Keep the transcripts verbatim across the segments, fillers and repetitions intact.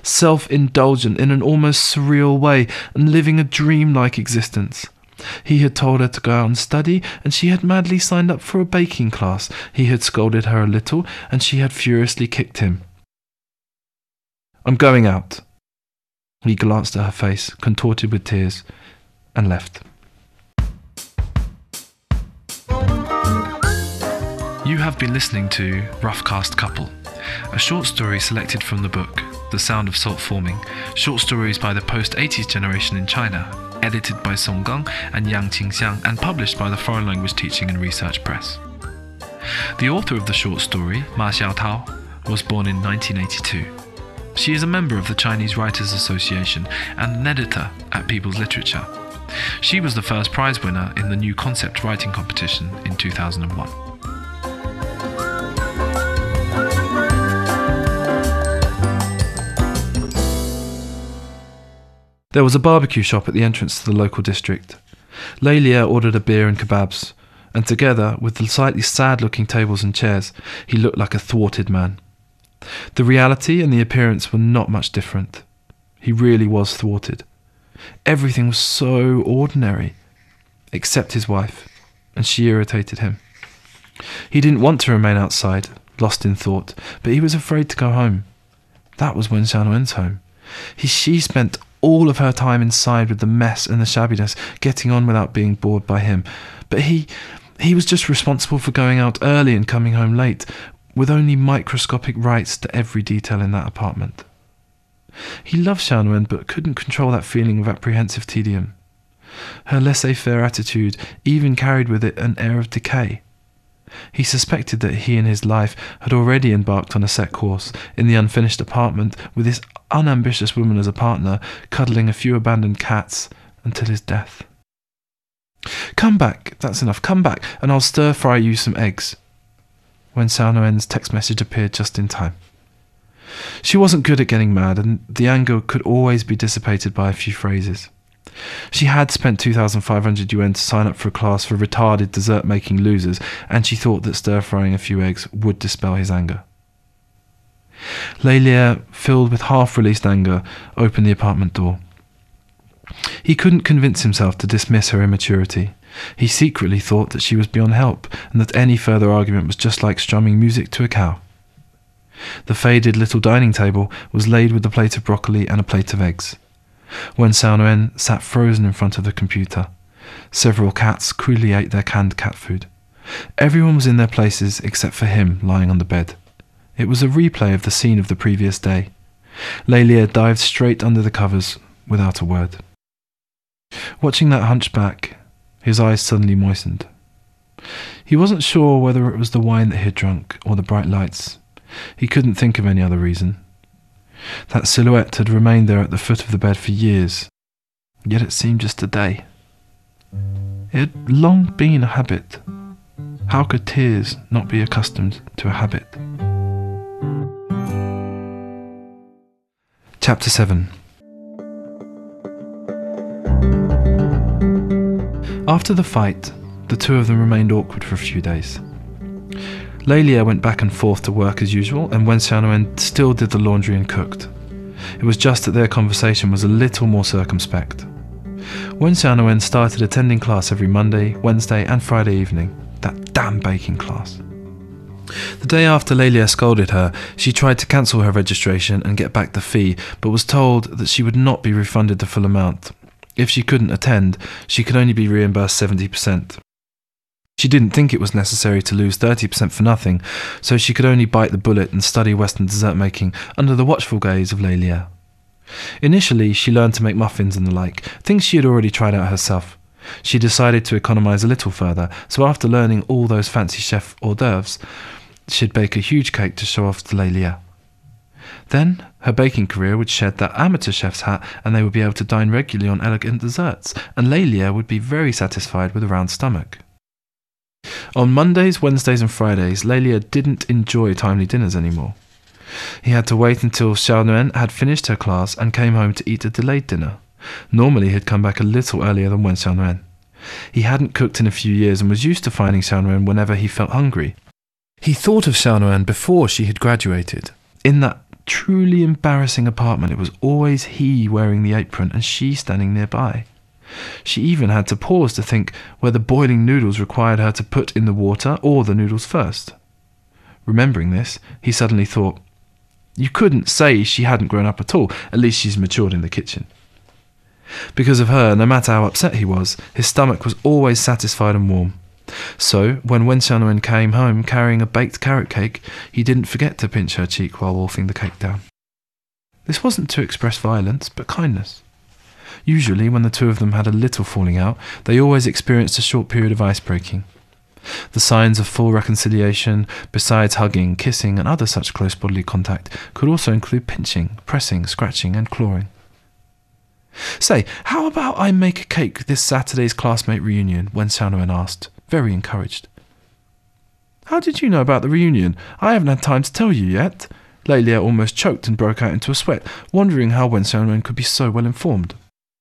self-indulgent in an almost surreal way and living a dreamlike existence. He had told her to go out and study, and she had madly signed up for a baking class. He had scolded her a little, and she had furiously kicked him. "I'm going out." He glanced at her face, contorted with tears, and left. You have been listening to Rough Cast Couple, a short story selected from the book The Sound of Salt Forming, short stories by the post-eighties generation in China, edited by Song Gang and Yang Qingxiang and published by the Foreign Language Teaching and Research Press. The author of the short story, Ma Xiaotao, was born in nineteen eighty-two. She is a member of the Chinese Writers Association and an editor at People's Literature. She was the first prize winner in the New Concept Writing Competition in two thousand one. There was a barbecue shop at the entrance to the local district. Lélia ordered a beer and kebabs, and together, with the slightly sad-looking tables and chairs, he looked like a thwarted man. The reality and the appearance were not much different. He really was thwarted. Everything was so ordinary, except his wife, and she irritated him. He didn't want to remain outside, lost in thought, but he was afraid to go home. That was Wen Xiaonuen's home. He, she spent all of her time inside with the mess and the shabbiness, getting on without being bored by him. But he, he was just responsible for going out early and coming home late, with only microscopic rights to every detail in that apartment. He loved Xiaonuen, but couldn't control that feeling of apprehensive tedium. Her laissez-faire attitude even carried with it an air of decay. He suspected that he and his life had already embarked on a set course in the unfinished apartment with this unambitious woman as a partner, cuddling a few abandoned cats until his death. "Come back, that's enough, come back, and I'll stir-fry you some eggs." When Xiaonuen's text message appeared just in time. She wasn't good at getting mad, and the anger could always be dissipated by a few phrases. She had spent two thousand five hundred yuan to sign up for a class for retarded dessert-making losers, and she thought that stir-frying a few eggs would dispel his anger. Lélia, filled with half-released anger, opened the apartment door. He couldn't convince himself to dismiss her immaturity. He secretly thought that she was beyond help, and that any further argument was just like strumming music to a cow. The faded little dining table was laid with a plate of broccoli and a plate of eggs. Wen Xiaonuen sat frozen in front of the computer. Several cats coolly ate their canned cat food. Everyone was in their places except for him lying on the bed. It was a replay of the scene of the previous day. Lélia dived straight under the covers without a word. Watching that hunchback, his eyes suddenly moistened. He wasn't sure whether it was the wine that he had drunk or the bright lights. He couldn't think of any other reason. That silhouette had remained there at the foot of the bed for years, yet it seemed just a day. It had long been a habit. How could tears not be accustomed to a habit? Chapter seven. After the fight, the two of them remained awkward for a few days. Lélia went back and forth to work as usual, and Wen Xiaonuen still did the laundry and cooked. It was just that their conversation was a little more circumspect. Wen Xiaonuen started attending class every Monday, Wednesday and Friday evening. That damn baking class. The day after Lélia scolded her, she tried to cancel her registration and get back the fee, but was told that she would not be refunded the full amount. If she couldn't attend, she could only be reimbursed seventy percent. She didn't think it was necessary to lose thirty percent for nothing, so she could only bite the bullet and study Western dessert making under the watchful gaze of Lélia. Initially, she learned to make muffins and the like, things she had already tried out herself. She decided to economise a little further, so after learning all those fancy chef hors d'oeuvres, she'd bake a huge cake to show off to Lélia. Then, her baking career would shed that amateur chef's hat, and they would be able to dine regularly on elegant desserts, and Lélia would be very satisfied with a round stomach. On Mondays, Wednesdays and Fridays, Lélia didn't enjoy timely dinners anymore. He had to wait until Xiaonuen had finished her class and came home to eat a delayed dinner. Normally he'd come back a little earlier than Wen Xiaonuen. He hadn't cooked in a few years and was used to finding Xiaonuen whenever he felt hungry. He thought of Xiaonuen before she had graduated, in that truly embarrassing apartment, it was always he wearing the apron and she standing nearby. She even had to pause to think whether boiling noodles required her to put in the water or the noodles first. Remembering this, he suddenly thought, you couldn't say she hadn't grown up at all, at least she's matured in the kitchen. Because of her, no matter how upset he was, his stomach was always satisfied and warm. So, when Wen Xiaowen came home carrying a baked carrot cake, he didn't forget to pinch her cheek while wolfing the cake down. This wasn't to express violence, but kindness. Usually, when the two of them had a little falling out, they always experienced a short period of ice-breaking. The signs of full reconciliation, besides hugging, kissing, and other such close bodily contact, could also include pinching, pressing, scratching, and clawing. Say, how about I make a cake this Saturday's classmate reunion? Wen Xiaowen asked, very encouraged. How did you know about the reunion? I haven't had time to tell you yet. Lélia almost choked and broke out into a sweat, wondering how Wen Xiaowen could be so well informed.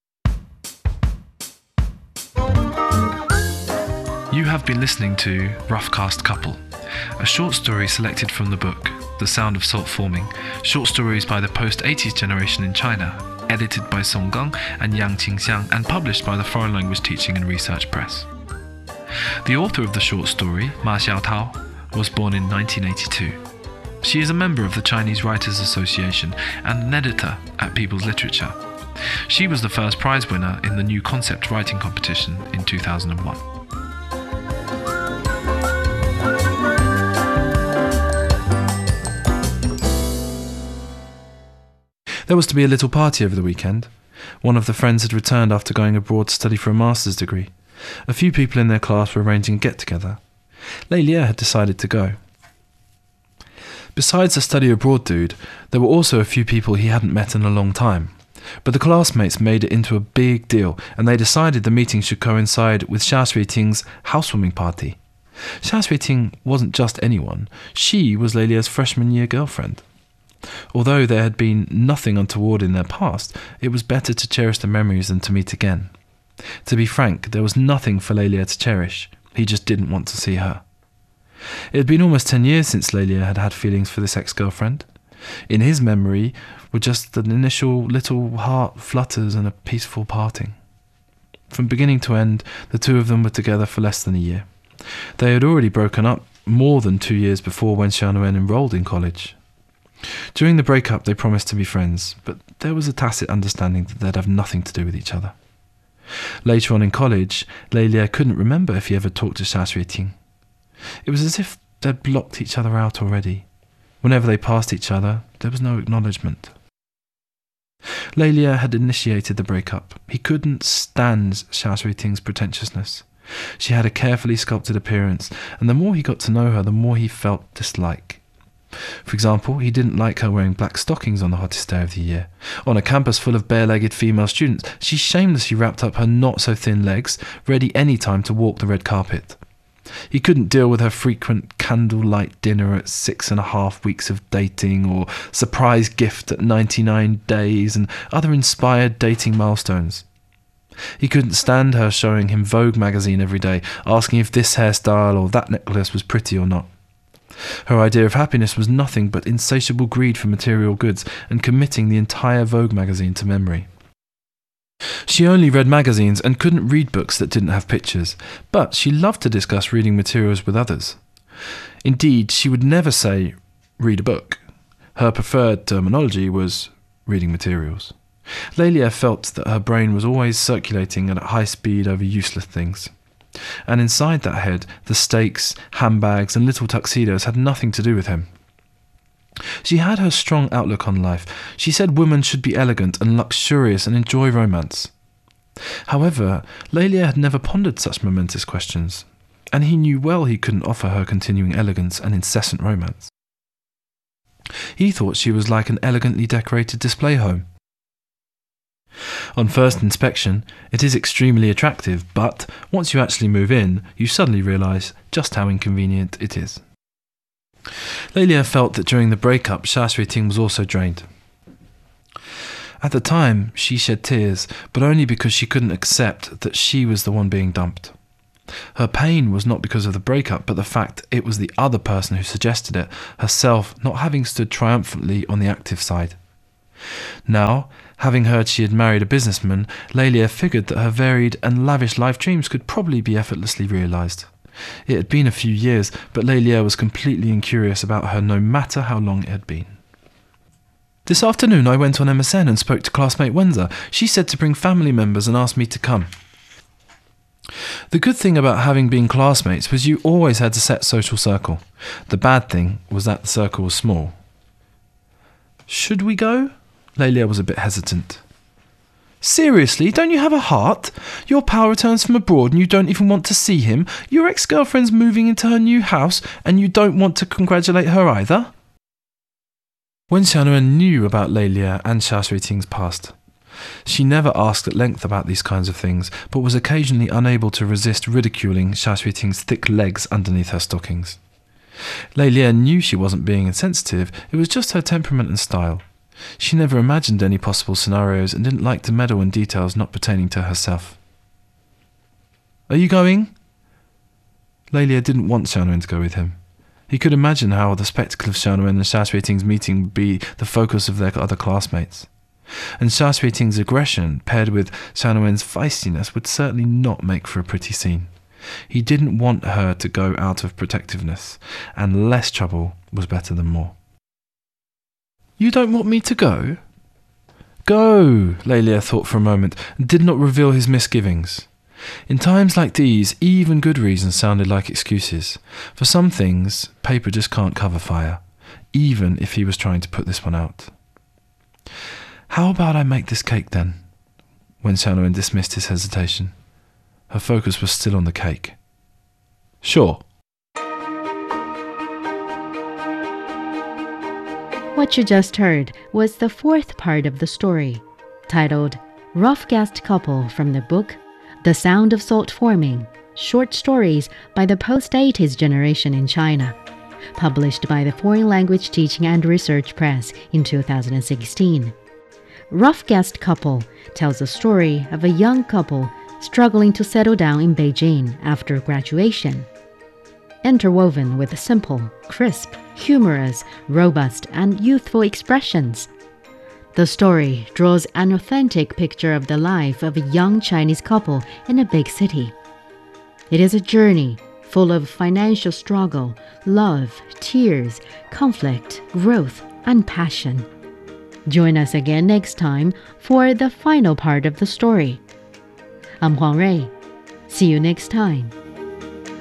You have been listening to Rough Cast Couple, a short story selected from the book The Sound of Salt Forming, short stories by the post-eighties generation in China, edited by Song Gang and Yang Qingxiang and published by the Foreign Language Teaching and Research Press. The author of the short story, Ma Xiaotao, was born in nineteen eighty-two. She is a member of the Chinese Writers Association and an editor at People's Literature. She was the first prize winner in the New Concept Writing Competition in two thousand one. There was to be a little party over the weekend. One of the friends had returned after going abroad to study for a master's degree. A few people in their class were arranging a get-together. Lélia had decided to go. Besides the study abroad dude, there were also a few people he hadn't met in a long time. But the classmates made it into a big deal, and they decided the meeting should coincide with Xia Xueting's housewarming party. Xia Xueting wasn't just anyone. She was Lélia's freshman year girlfriend. Although there had been nothing untoward in their past, it was better to cherish the memories than to meet again. To be frank, there was nothing for Lélia to cherish. He just didn't want to see her. It had been almost ten years since Lélia had had feelings for this ex-girlfriend. In his memory were just an initial little heart flutters and a peaceful parting. From beginning to end, the two of them were together for less than a year. They had already broken up more than two years before Wen Xiaowen enrolled in college. During the breakup, they promised to be friends, but there was a tacit understanding that they'd have nothing to do with each other. Later on in college, Lélia couldn't remember if he ever talked to Xia Xueting. It was as if they'd blocked each other out already. Whenever they passed each other, there was no acknowledgement. Lélia had initiated the breakup. He couldn't stand Xia Xueting's pretentiousness. She had a carefully sculpted appearance, and the more he got to know her, the more he felt dislike. For example, he didn't like her wearing black stockings on the hottest day of the year. On a campus full of bare-legged female students, she shamelessly wrapped up her not-so-thin legs, ready any time to walk the red carpet. He couldn't deal with her frequent candlelight dinner at six and a half weeks of dating, or surprise gift at ninety-nine days, and other inspired dating milestones. He couldn't stand her showing him Vogue magazine every day, asking if this hairstyle or that necklace was pretty or not. Her idea of happiness was nothing but insatiable greed for material goods and committing the entire Vogue magazine to memory. She only read magazines and couldn't read books that didn't have pictures, but she loved to discuss reading materials with others. Indeed, she would never say, read a book. Her preferred terminology was reading materials. Lélia felt that her brain was always circulating at high speed over useless things. And inside that head, the steaks, handbags, and little tuxedos had nothing to do with him. She had her strong outlook on life. She said women should be elegant and luxurious and enjoy romance. However, Lélia had never pondered such momentous questions, and he knew well he couldn't offer her continuing elegance and incessant romance. He thought she was like an elegantly decorated display home. On first inspection, it is extremely attractive, but once you actually move in, you suddenly realise just how inconvenient it is. Lélia felt that during the breakup, Xia Xueting was also drained. At the time, she shed tears, but only because she couldn't accept that she was the one being dumped. Her pain was not because of the breakup, but the fact it was the other person who suggested it, herself not having stood triumphantly on the active side. Now, having heard she had married a businessman, Lelia figured that her varied and lavish life dreams could probably be effortlessly realised. It had been a few years, but Lelia was completely incurious about her no matter how long it had been. This afternoon I went on M S N and spoke to classmate Wenza. She said to bring family members and asked me to come. The good thing about having been classmates was you always had a set social circle. The bad thing was that the circle was small. Should we go? Lelia was a bit hesitant. Seriously, don't you have a heart? Your pal returns from abroad and you don't even want to see him. Your ex-girlfriend's moving into her new house and you don't want to congratulate her either? Wen Xiaonuan knew about Lelia and Xia Shuiting's past. She never asked at length about these kinds of things, but was occasionally unable to resist ridiculing Xia Shuiting's thick legs underneath her stockings. Lelia knew she wasn't being insensitive, it was just her temperament and style. She never imagined any possible scenarios and didn't like to meddle in details not pertaining to herself. Are you going? Lelia didn't want Xiaonuan to go with him. He could imagine how the spectacle of Xiaonuan and Xia Shuiting's meeting would be the focus of their other classmates. And Xia Shuiting's aggression, paired with Xiaonuan's feistiness, would certainly not make for a pretty scene. He didn't want her to go out of protectiveness, and less trouble was better than more. You don't want me to go? Go, Lelia thought for a moment, and did not reveal his misgivings. In times like these, even good reasons sounded like excuses. For some things, paper just can't cover fire, even if he was trying to put this one out. How about I make this cake then? When Xiaonuan dismissed his hesitation. Her focus was still on the cake. Sure. What you just heard was the fourth part of the story, titled Rough Guest Couple from the book The Sound of Salt Forming, Short Stories by the Post-eighties Generation in China, published by the Foreign Language Teaching and Research Press in two thousand sixteen. Rough Guest Couple tells the story of a young couple struggling to settle down in Beijing after graduation. Interwoven with simple, crisp, humorous, robust, and youthful expressions, the story draws an authentic picture of the life of a young Chinese couple in a big city. It is a journey full of financial struggle, love, tears, conflict, growth, and passion. Join us again next time for the final part of the story. I'm Huang Rui. See you next time.